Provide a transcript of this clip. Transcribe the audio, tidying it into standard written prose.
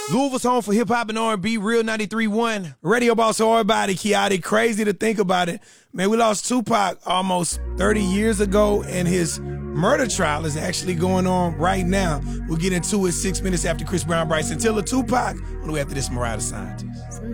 Louisville's home for hip-hop and R&B, Real 93.1. Radio boss, everybody, Kiati. Crazy to think about it. Man, we lost Tupac almost 30 years ago, and his murder trial is actually going on right now. We'll get into it 6 minutes after Chris Brown Bryson Tiller. Tupac, on the way after this Mariah the Scientist.